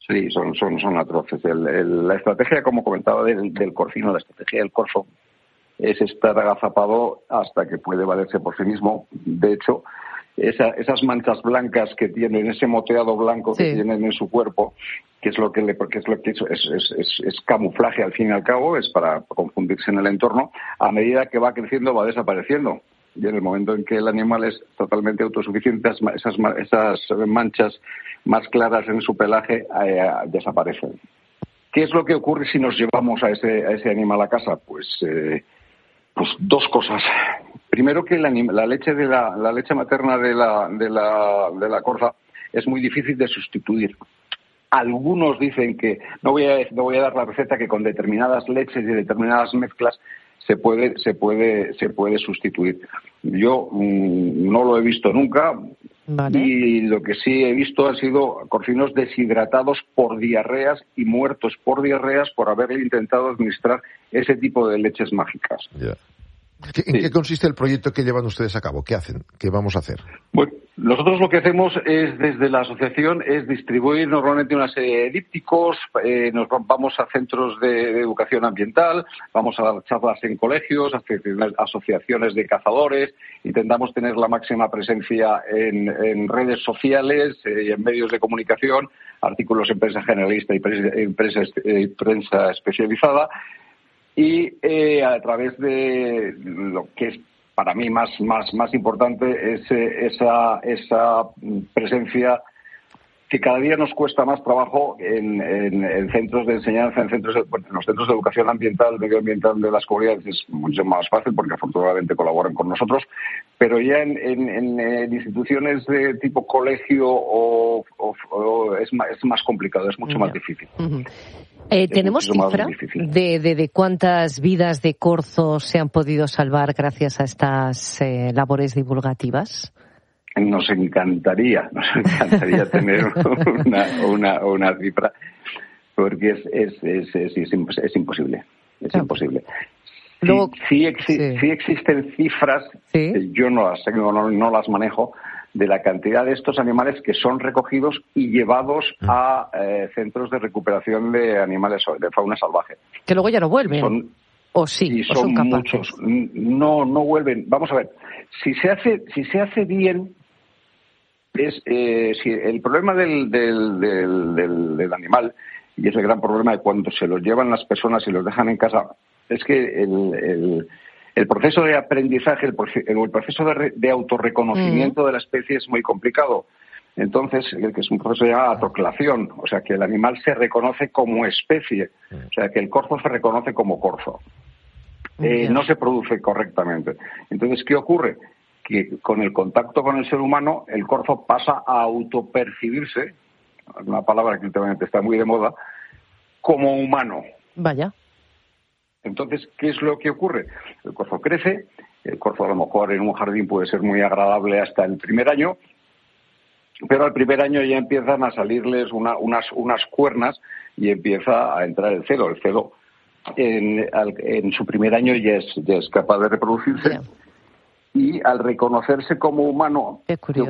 Sí, son atroces. La estrategia, como comentaba, del corcino, la estrategia del corzo, es estar agazapado hasta que puede valerse por sí mismo. De hecho, esas manchas blancas que tienen, ese moteado blanco que tienen en su cuerpo, que es lo que es camuflaje al fin y al cabo, es para confundirse en el entorno, a medida que va creciendo va desapareciendo. Y en el momento en que el animal es totalmente autosuficiente, esas manchas más claras en su pelaje desaparecen. ¿Qué es lo que ocurre si nos llevamos a ese animal a casa? Pues dos cosas. Primero, que la leche la leche materna de la corza es muy difícil de sustituir. Algunos dicen que no voy a dar la receta, que con determinadas leches y determinadas mezclas se puede sustituir. Yo no lo he visto nunca. Vale. Y lo que sí he visto han sido corcinos deshidratados por diarreas y muertos por diarreas por haberle intentado administrar ese tipo de leches mágicas. Yeah. ¿En qué consiste el proyecto que llevan ustedes a cabo? ¿Qué hacen? ¿Qué vamos a hacer? Bueno, nosotros lo que hacemos es, desde la asociación, es distribuir normalmente una serie de dípticos. Vamos a centros de educación ambiental, vamos a dar charlas en colegios, asociaciones de cazadores. Intentamos tener la máxima presencia en redes sociales y en medios de comunicación, artículos en prensa generalista y prensa especializada. Y a través de lo que es para mí más importante es esa presencia que cada día nos cuesta más trabajo en centros de enseñanza, en los centros de educación ambiental, medioambiental de las comunidades. Es mucho más fácil porque afortunadamente colaboran con nosotros, pero ya en instituciones de tipo colegio es más complicado, es mucho más difícil. Uh-huh. ¿Tenemos cifra de cuántas vidas de corzo se han podido salvar gracias a estas labores divulgativas? Nos encantaría tener una cifra, porque es imposible. Es imposible. Luego, sí existen cifras, yo no las manejo, de la cantidad de estos animales que son recogidos y llevados a centros de recuperación de animales, de fauna salvaje. Que luego ya no vuelven. Son muchos. No vuelven. Vamos a ver. Si se hace bien, si el problema del animal, y es el gran problema de cuando se los llevan las personas y los dejan en casa, es que el proceso de aprendizaje, el proceso de autorreconocimiento de la especie es muy complicado. Entonces, que es un proceso de atroclación, o sea, que el animal se reconoce como especie, o sea, que el corzo se reconoce como corzo. No se produce correctamente. Entonces, ¿qué ocurre? Que con el contacto con el ser humano, el corzo pasa a autopercibirse, una palabra que últimamente está muy de moda, como humano. Vaya. Entonces, ¿qué es lo que ocurre? El corzo crece, el corzo a lo mejor en un jardín puede ser muy agradable hasta el primer año, pero al primer año ya empiezan a salirles unas cuernas y empieza a entrar el celo. El celo en su primer año ya es capaz de reproducirse. Yeah. Y al reconocerse como humano, ¿qué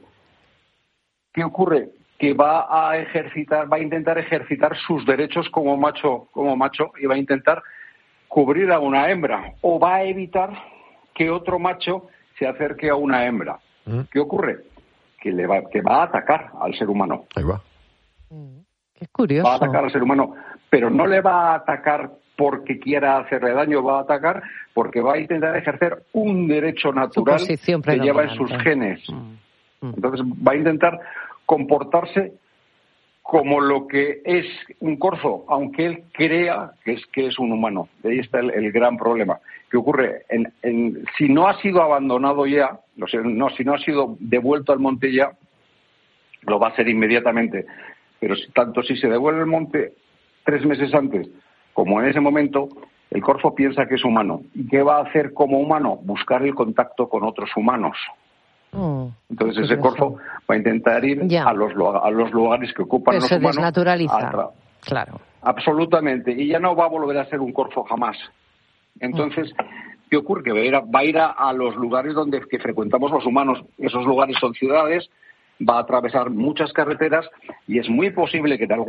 ocurre? Que va a intentar ejercitar sus derechos como macho y va a intentar cubrir a una hembra, o va a evitar que otro macho se acerque a una hembra. ¿Qué ocurre? Que va a atacar al ser humano. Ahí va. Qué curioso. Va a atacar al ser humano, pero no le va a atacar porque quiera hacerle daño, va a atacar porque va a intentar ejercer un derecho natural que lleva en sus genes. Entonces va a intentar comportarse como lo que es un corzo, aunque él crea que es un humano. De ahí está el gran problema. ¿Qué ocurre? Si no ha sido abandonado ya, si no ha sido devuelto al monte ya, lo va a hacer inmediatamente. Pero tanto si se devuelve al monte 3 meses antes como en ese momento, el corzo piensa que es humano. ¿Y qué va a hacer como humano? Buscar el contacto con otros humanos. Entonces ese corzo va a intentar ir a los lugares que ocupan los humanos. Se desnaturaliza. Claro. Absolutamente. Y ya no va a volver a ser un corzo jamás. Entonces, ¿qué ocurre? Que va a ir a los lugares que frecuentamos los humanos. Esos lugares son ciudades, va a atravesar muchas carreteras y es muy posible que en algún